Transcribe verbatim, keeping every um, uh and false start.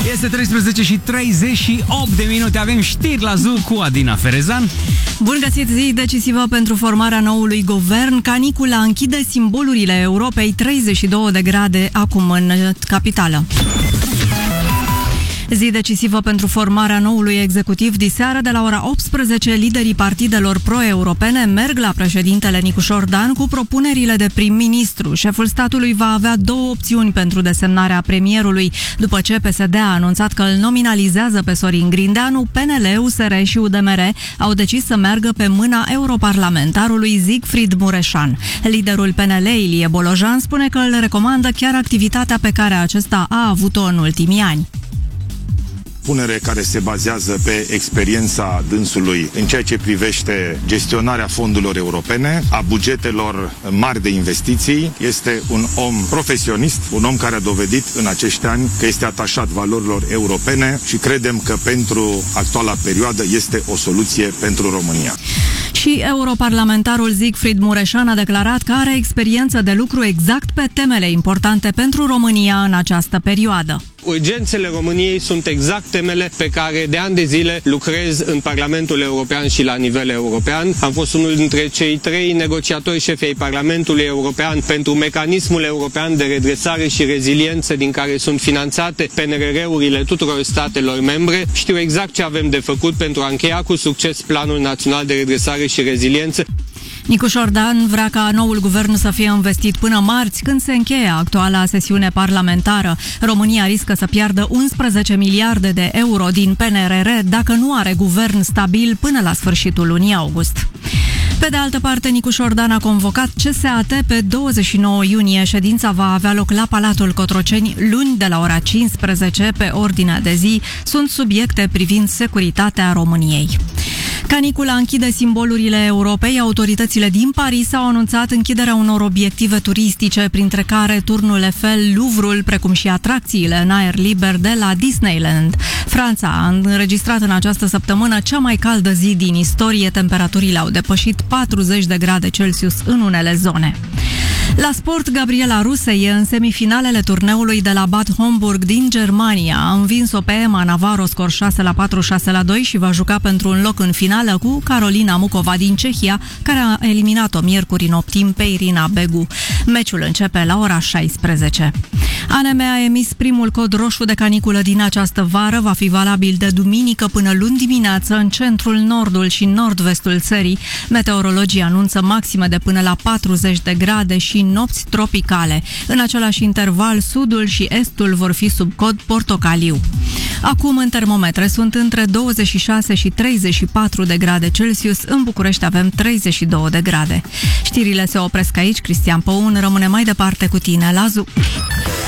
Este treisprezece și treizeci și opt de minute. Avem știri la Zoo cu Adina Ferezan. Bun găsit, zi decisivă pentru formarea noului guvern. Canicula închide simbolurile Europei, treizeci și două de grade acum în capitală. Zi decisivă pentru formarea noului executiv. Diseară, de la ora optsprezece, liderii partidelor pro-europene merg la președintele Nicușor Dan cu propunerile de prim-ministru. Șeful statului va avea două opțiuni pentru desemnarea premierului. După ce P S D a anunțat că îl nominalizează pe Sorin Grindeanu, P N L, U S R și U D M R au decis să meargă pe mâna europarlamentarului Siegfried Mureșan. Liderul P N L, Ilie Bolojan, spune că îl recomandă chiar activitatea pe care acesta a avut-o în ultimii ani. Punere care se bazează pe experiența dânsului în ceea ce privește gestionarea fondurilor europene, a bugetelor mari de investiții. Este un om profesionist, un om care a dovedit în acești ani că este atașat valorilor europene și credem că pentru actuala perioadă este o soluție pentru România. Și europarlamentarul Siegfried Mureșan a declarat că are experiență de lucru exact pe temele importante pentru România în această perioadă. Urgențele României sunt exact temele pe care de ani de zile lucrez în Parlamentul European și la nivel european. Am fost unul dintre cei trei negociatori șefi ai Parlamentului European pentru mecanismul european de redresare și reziliență din care sunt finanțate P N R R-urile tuturor statelor membre. Știu exact ce avem de făcut pentru a încheia cu succes Planul Național de Redresare și Reziliență. Nicușor Dan vrea ca noul guvern să fie investit până marți, când se încheie actuala sesiune parlamentară. România riscă să piardă unsprezece miliarde de euro din P N R R dacă nu are guvern stabil până la sfârșitul lunii august. Pe de altă parte, Nicușor Dan a convocat C S A T pe douăzeci și nouă iunie. Ședința va avea loc la Palatul Cotroceni luni de la ora cincisprezece. Pe ordinea de zi sunt subiecte privind securitatea României. Canicula închide simbolurile Europei. Autoritățile din Paris au anunțat închiderea unor obiective turistice, printre care Turnul Eiffel, Louvre-ul, precum și atracțiile în aer liber de la Disneyland. Franța a înregistrat în această săptămână cea mai caldă zi din istorie. Temperaturile au depășit patruzeci de grade Celsius în unele zone. La sport, Gabriela Ruse e în semifinalele turneului de la Bad Homburg din Germania. A învins-o pe Emma Navarro scor șase la patru, șase la doi și va juca pentru un loc în finală cu Carolina Mukova din Cehia, care a eliminat-o miercuri în optim pe Irina Begu. Meciul începe la ora șaisprezece. A N M a emis primul cod roșu de caniculă din această vară. Va fi valabil de duminică până luni dimineață în centrul, nordul și nord-vestul țării. Meteorologii anunță maxime de până la patruzeci de grade și nopți tropicale. În același interval, sudul și estul vor fi sub cod portocaliu. Acum, în termometre, sunt între douăzeci și șase și treizeci și patru de grade Celsius. În București avem treizeci și două de grade. Știrile se opresc aici. Cristian Păun rămâne mai departe cu tine la Zoo.